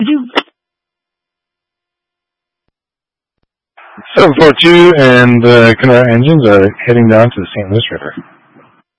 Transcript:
742 and the Canara engines are heading down to the St. Louis River.